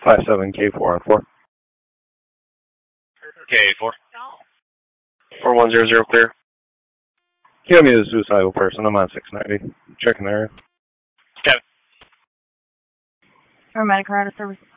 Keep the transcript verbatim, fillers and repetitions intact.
five seven K four on four. K four. four one zero zero clear. Give me the suicidal person. I'm on six ninety. Checking the area. Kevin. Paramedic, Colorado Service